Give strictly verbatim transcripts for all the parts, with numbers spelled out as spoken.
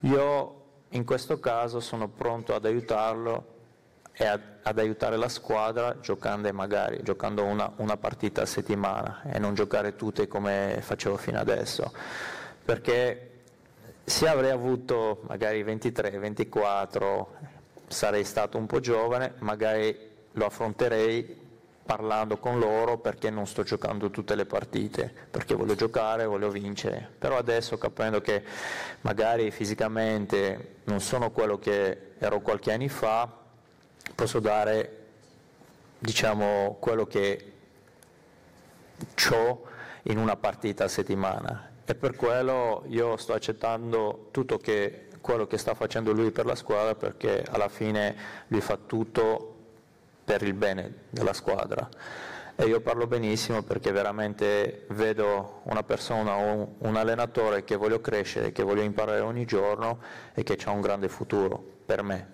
Io in questo caso sono pronto ad aiutarlo e ad, ad aiutare la squadra giocando magari giocando una, una partita a settimana e non giocare tutte come facevo fino adesso, perché se avrei avuto magari ventitré ventiquattro sarei stato un po' giovane, magari lo affronterei parlando con loro perché non sto giocando tutte le partite, perché voglio giocare, voglio vincere, però adesso capendo che magari fisicamente non sono quello che ero qualche anno fa, posso dare, diciamo, quello che ho in una partita a settimana, e per quello io sto accettando tutto che, quello che sta facendo lui per la squadra, perché alla fine lui fa tutto per il bene della squadra, e io parlo benissimo perché veramente vedo una persona, un, un allenatore che voglio crescere, che voglio imparare ogni giorno e che ha un grande futuro per me.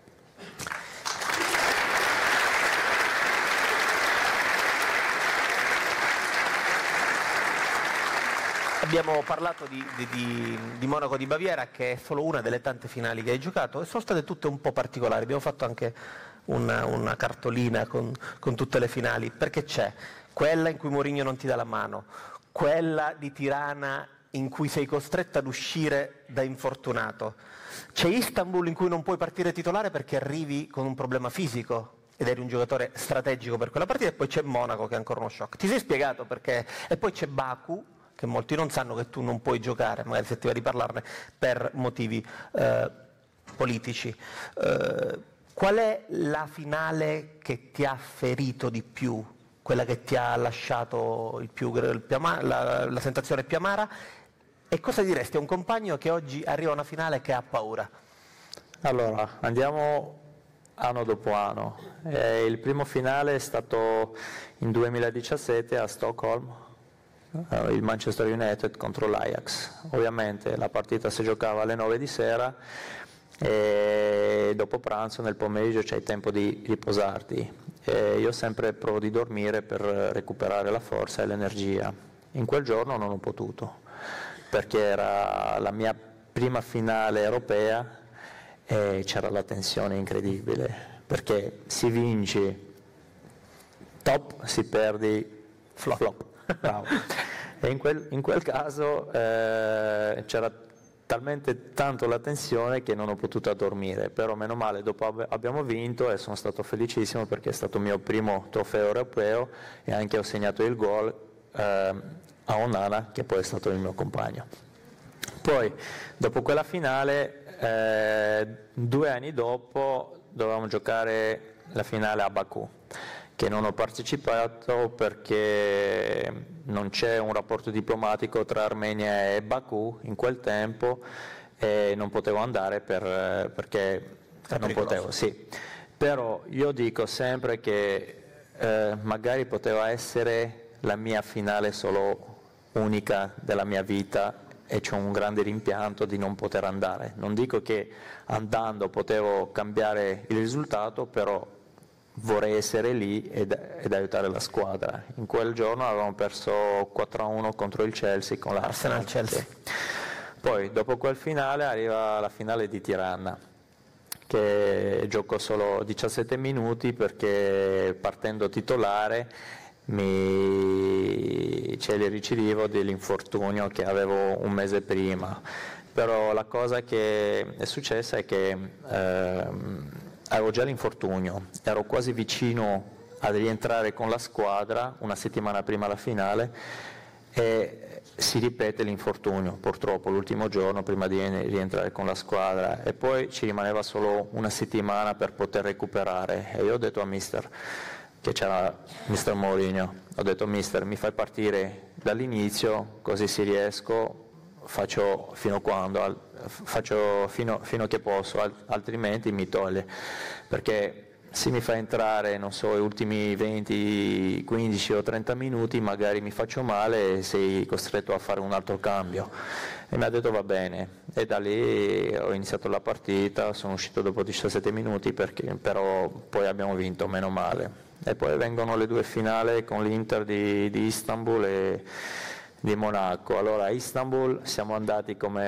Abbiamo parlato di, di, di, di Monaco di Baviera, che è solo una delle tante finali che hai giocato, e sono state tutte un po' particolari. Abbiamo fatto anche una, una cartolina con, con tutte le finali, perché c'è quella in cui Mourinho non ti dà la mano, quella di Tirana in cui sei costretto ad uscire da infortunato, c'è Istanbul in cui non puoi partire titolare perché arrivi con un problema fisico ed eri un giocatore strategico per quella partita, e poi c'è Monaco che è ancora uno shock. Ti sei spiegato perché? E poi c'è Baku, che molti non sanno che tu non puoi giocare, magari se ti va di parlarne, per motivi eh, politici. Eh, qual è la finale che ti ha ferito di più, quella che ti ha lasciato il più, il più ama- la, la sensazione più amara, e cosa diresti a un compagno che oggi arriva a una finale che ha paura? Allora, andiamo anno dopo anno. Eh, il primo finale è stato in duemiladiciassette a Stoccolma, il Manchester United contro l'Ajax. Ovviamente la partita si giocava alle nove di sera e dopo pranzo nel pomeriggio c'hai tempo di riposarti, e io sempre provo di dormire per recuperare la forza e l'energia. In quel giorno non ho potuto perché era la mia prima finale europea e c'era la tensione incredibile, perché si vince top, si perdi flop, flop. Bravo. E in quel, in quel caso eh, c'era talmente tanto la tensione che non ho potuto dormire, però meno male dopo ab- abbiamo vinto e sono stato felicissimo perché è stato il mio primo trofeo europeo, e anche ho segnato il gol eh, a Onana, che poi è stato il mio compagno. Poi dopo quella finale, eh, due anni dopo dovevamo giocare la finale a Baku, che non ho partecipato perché non c'è un rapporto diplomatico tra Armenia e Baku in quel tempo, e non potevo andare per, perché non potevo, sì. Però io dico sempre che eh, magari poteva essere la mia finale solo unica della mia vita, e c'ho un grande rimpianto di non poter andare. Non dico che andando potevo cambiare il risultato, però vorrei essere lì ed, ed aiutare la squadra. In quel giorno avevamo perso quattro a uno contro il Chelsea con l'Arsenal. Chelsea. Poi dopo quel finale arriva la finale di Tirana, che gioco solo diciassette minuti perché partendo titolare mi c'è il ricidivo dell'infortunio che avevo un mese prima. Però la cosa che è successa è che ehm, avevo già l'infortunio, ero quasi vicino ad rientrare con la squadra una settimana prima la finale, e si ripete l'infortunio purtroppo l'ultimo giorno prima di rientrare con la squadra, e poi ci rimaneva solo una settimana per poter recuperare. E io ho detto a mister, che c'era mister Mourinho, ho detto mister, mi fai partire dall'inizio così se riesco faccio fino quando, faccio fino, fino che posso, altrimenti mi toglie, perché se mi fa entrare, non so, gli ultimi venti, quindici o trenta minuti magari mi faccio male e sei costretto a fare un altro cambio. E mi ha detto va bene, e da lì ho iniziato la partita, sono uscito dopo diciassette minuti, perché, però poi abbiamo vinto, meno male. E poi vengono le due finali con l'Inter di, di Istanbul e di Monaco. Allora a Istanbul siamo andati come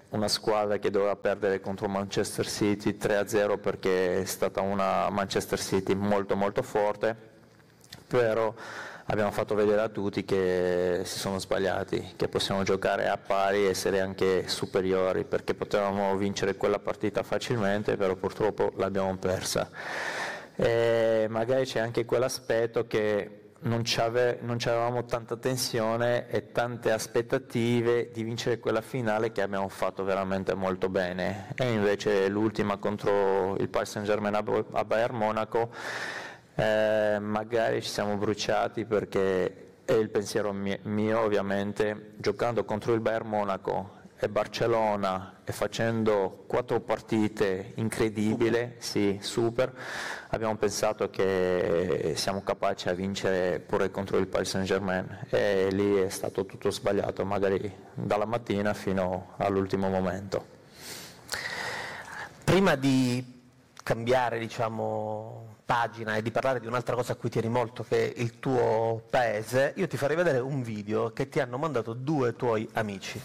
una squadra che doveva perdere contro Manchester City tre a zero perché è stata una Manchester City molto molto forte, però abbiamo fatto vedere a tutti che si sono sbagliati, che possiamo giocare a pari e essere anche superiori, perché potevamo vincere quella partita facilmente, però purtroppo l'abbiamo persa. E magari c'è anche quell'aspetto che non avevamo tanta tensione e tante aspettative di vincere quella finale che abbiamo fatto veramente molto bene, e invece l'ultima contro il Paris Saint-Germain a Bayern Monaco Eh, magari ci siamo bruciati, perché è il pensiero mio, mio ovviamente, giocando contro il Bayern Monaco e Barcellona e facendo quattro partite incredibili, sì, super, abbiamo pensato che siamo capaci a vincere pure contro il Paris Saint-Germain, e lì è stato tutto sbagliato, magari dalla mattina fino all'ultimo momento. Prima di cambiare, diciamo, pagina e di parlare di un'altra cosa a cui tieni molto, che è il tuo paese, io ti farei vedere un video che ti hanno mandato due tuoi amici.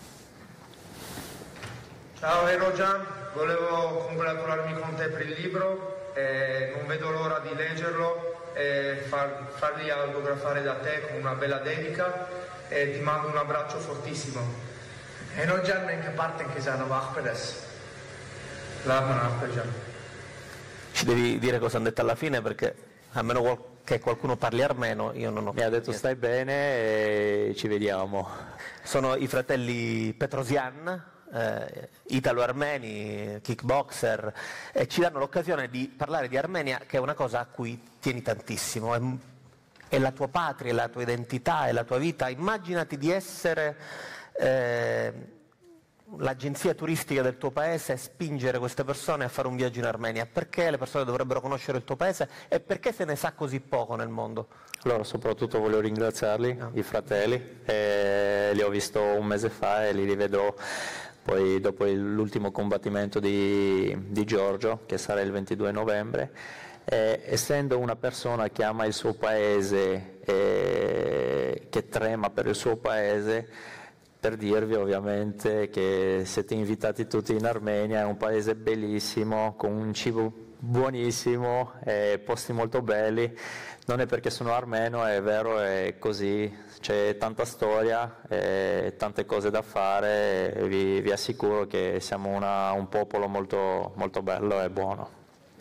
Ciao Erojan, volevo congratularmi con te per il libro, eh, non vedo l'ora di leggerlo e far, farli autografare da te con una bella dedica, e ti mando un abbraccio fortissimo. Erojan, in che parte in Chisano Vachpedes? Laban Arpejan. Ci devi dire cosa hanno detto alla fine, perché a meno qual- che qualcuno parli armeno, io non ho. Mi ha detto stai bene e ci vediamo. Sono i fratelli Petrosian, eh, italo-armeni, kickboxer, e ci danno l'occasione di parlare di Armenia, che è una cosa a cui tieni tantissimo. È, è la tua patria, è la tua identità, è la tua vita. Immaginati di essere eh, l'agenzia turistica del tuo paese e spingere queste persone a fare un viaggio in Armenia. Perché le persone dovrebbero conoscere il tuo paese e perché se ne sa così poco nel mondo? Allora, soprattutto voglio ringraziarli, no. i fratelli, eh, li ho visto un mese fa e li rivedrò poi dopo l'ultimo combattimento di, di Giorgio, che sarà il ventidue novembre. Eh, essendo una persona che ama il suo paese e che trema per il suo paese, per dirvi ovviamente che siete invitati tutti in Armenia, è un paese bellissimo, con un cibo buonissimo, eh, posti molto belli. Non è perché sono armeno, è vero, è così, c'è tanta storia, eh, tante cose da fare, e vi, vi assicuro che siamo una, un popolo molto, molto bello e buono.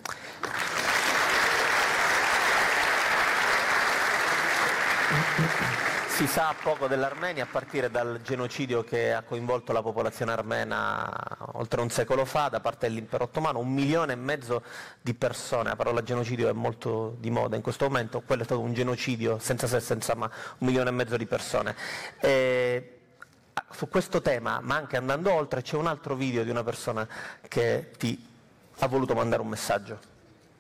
Si sa poco dell'Armenia, a partire dal genocidio che ha coinvolto la popolazione armena oltre un secolo fa da parte dell'impero ottomano, un milione e mezzo di persone. La parola genocidio è molto di moda in questo momento, quello è stato un genocidio senza se e senza ma, un milione e mezzo di persone. E su questo tema, ma anche andando oltre, c'è un altro video di una persona che ti ha voluto mandare un messaggio.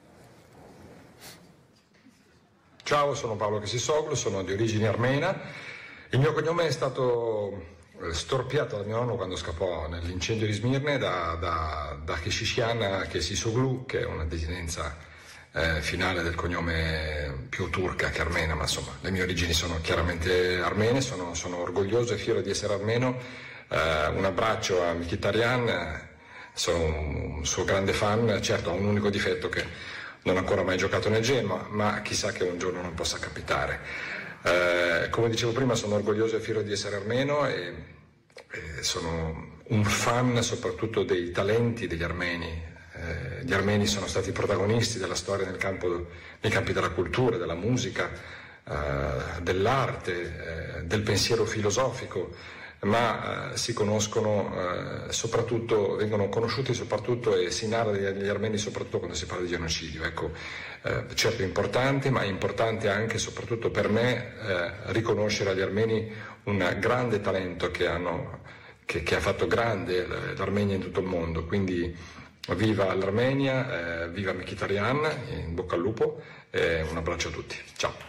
Ciao, sono Paolo Kesisoglu, sono di origine armena. Il mio cognome è stato storpiato da mio nonno quando scappò nell'incendio di Smirne da, da, da Keshishian Kesisoglu, che è una desinenza eh, finale del cognome più turca che armena, ma insomma le mie origini sono chiaramente armene, sono, sono orgoglioso e fiero di essere armeno. Eh, un abbraccio a Mkhitaryan, sono un suo grande fan, certo ha un unico difetto che non ho ancora mai giocato nel Genoa, ma chissà che un giorno non possa capitare. Eh, come dicevo prima, sono orgoglioso e fiero di essere armeno e, e sono un fan soprattutto dei talenti degli armeni. Eh, gli armeni sono stati protagonisti della storia nel campo, nei campi della cultura, della musica, eh, dell'arte, eh, del pensiero filosofico, ma eh, si conoscono eh, soprattutto, vengono conosciuti soprattutto e si narra degli armeni soprattutto quando si parla di genocidio. Ecco, eh, certo è importante, ma è importante anche soprattutto per me eh, riconoscere agli armeni un grande talento che, hanno, che, che ha fatto grande l'Armenia in tutto il mondo. Quindi viva l'Armenia, eh, viva Mkhitaryan, in bocca al lupo, e un abbraccio a tutti. Ciao.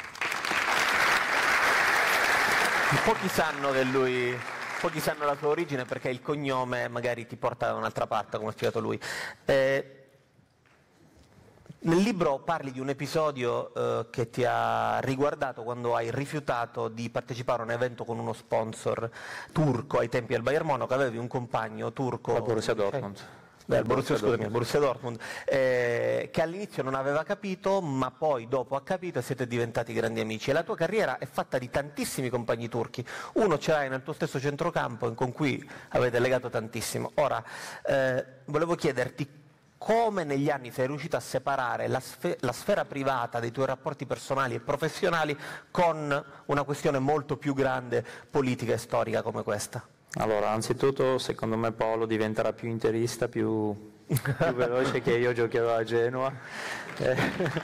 Pochi sanno che lui, pochi sanno la sua origine perché il cognome magari ti porta da un'altra parte, come ha spiegato lui. Eh, Nel libro parli di un episodio eh, che ti ha riguardato quando hai rifiutato di partecipare a un evento con uno sponsor turco ai tempi del Bayern Monaco, avevi un compagno turco... La Borussia Dortmund. Beh, il Borussia, scusami, il Borussia Dortmund, eh, che all'inizio non aveva capito, ma poi dopo ha capito e siete diventati grandi amici. E la tua carriera è fatta di tantissimi compagni turchi. Uno ce l'hai nel tuo stesso centrocampo con cui avete legato tantissimo. Ora, eh, volevo chiederti come negli anni sei riuscito a separare la, sfe- la sfera privata dei tuoi rapporti personali e professionali con una questione molto più grande, politica e storica come questa? Allora, anzitutto, secondo me Paolo diventerà più interista, più, più veloce che io giocherò a Genoa. Eh,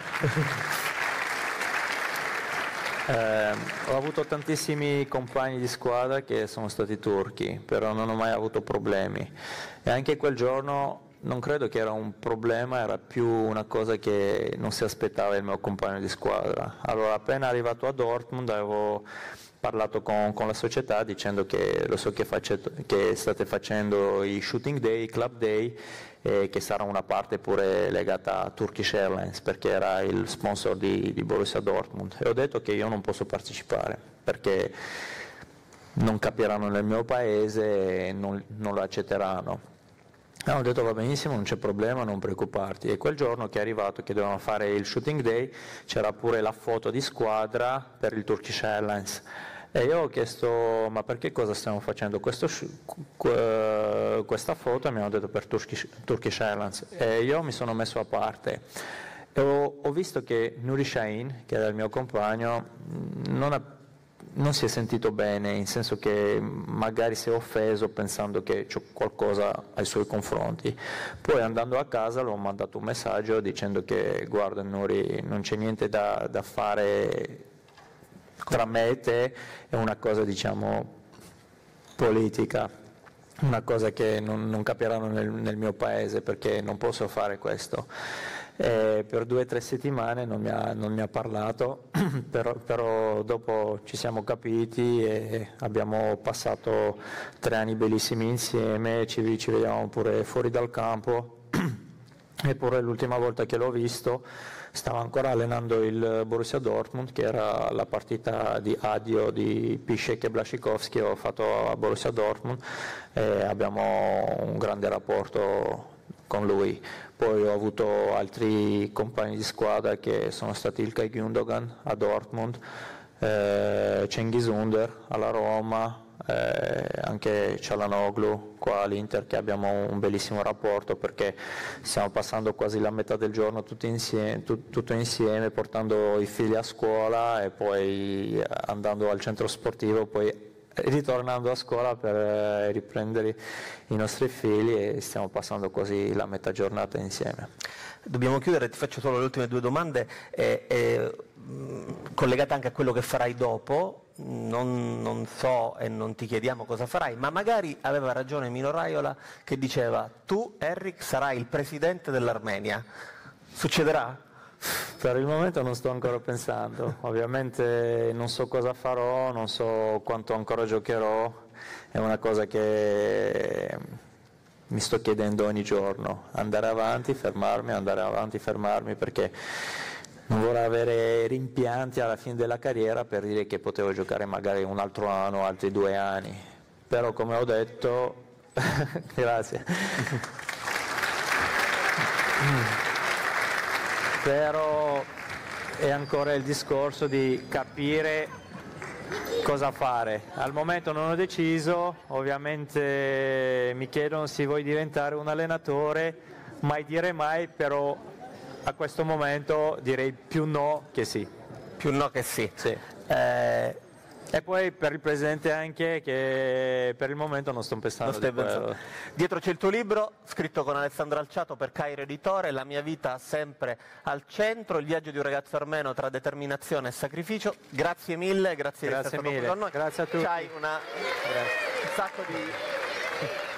eh, ho avuto tantissimi compagni di squadra che sono stati turchi, però non ho mai avuto problemi. E anche quel giorno non credo che era un problema, era più una cosa che non si aspettava il mio compagno di squadra. Allora, appena arrivato a Dortmund avevo parlato con, con la società dicendo che lo so che, facete, che state facendo i shooting day, i club day, e che sarà una parte pure legata a Turkish Airlines perché era il sponsor di, di Borussia Dortmund, e ho detto che io non posso partecipare perché non capiranno nel mio paese e non, non lo accetteranno. E ho detto va benissimo, non c'è problema, non preoccuparti. E quel giorno che è arrivato che dovevano fare il shooting day c'era pure la foto di squadra per il Turkish Airlines. E io ho chiesto ma perché cosa stiamo facendo questo, questa foto, e mi hanno detto per Turkish, Turkish Airlines, e io mi sono messo a parte e ho, ho visto che Nuri Sahin, che era il mio compagno, non, ha, non si è sentito bene, in senso che magari si è offeso pensando che c'è qualcosa ai suoi confronti. Poi andando a casa l'ho mandato un messaggio dicendo che guarda Nuri, non c'è niente da, da fare tra me e te, è una cosa diciamo politica, una cosa che non, non capiranno nel, nel mio paese perché non posso fare questo. E per due o tre settimane non mi ha, non mi ha parlato, però, però dopo ci siamo capiti e abbiamo passato tre anni bellissimi insieme, ci, ci vediamo pure fuori dal campo. Eppure l'ultima volta che l'ho visto stava ancora allenando il Borussia Dortmund, che era la partita di addio di Piszczek e Błaszczykowski, ho fatto a Borussia Dortmund e abbiamo un grande rapporto con lui. Poi ho avuto altri compagni di squadra che sono stati Ilkay Gündogan a Dortmund, eh, Cengiz Under alla Roma, eh, anche Çalhanoğlu qua all'Inter, che abbiamo un bellissimo rapporto perché stiamo passando quasi la metà del giorno tutti insieme, tu, tutto insieme, portando i figli a scuola e poi andando al centro sportivo, poi ritornando a scuola per riprendere i nostri figli, e stiamo passando quasi la metà giornata insieme. Dobbiamo chiudere, ti faccio solo le ultime due domande eh, eh, collegate anche a quello che farai dopo. Non, non so e non ti chiediamo cosa farai, ma magari aveva ragione Mino Raiola che diceva tu Eric sarai il presidente dell'Armenia. Succederà? Per il momento non sto ancora pensando, ovviamente non so cosa farò, non so quanto ancora giocherò, è una cosa che mi sto chiedendo ogni giorno, andare avanti, fermarmi, andare avanti, fermarmi, perché non vorrei avere rimpianti alla fine della carriera per dire che potevo giocare magari un altro anno, altri due anni, però come ho detto, grazie. Però è ancora il discorso di capire cosa fare. Al momento non ho deciso, ovviamente mi chiedono se vuoi diventare un allenatore, mai dire mai, però a questo momento direi più no che sì. Più no che sì. Sì. Eh, E poi per il presidente anche, che per il momento non sto pensando di quello. Dietro c'è il tuo libro, scritto con Alessandro Alciato per Cairo Editore, La mia vita sempre al centro, il viaggio di un ragazzo armeno tra determinazione e sacrificio. Grazie mille, grazie, grazie di essere mille. stato con noi. Grazie a tutti. C'hai una, un sacco di...